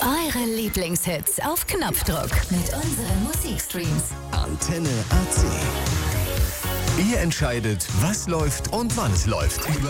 Eure Lieblingshits auf Knopfdruck mit unseren Musikstreams. Antenne AC. Ihr entscheidet, was läuft und wann es läuft.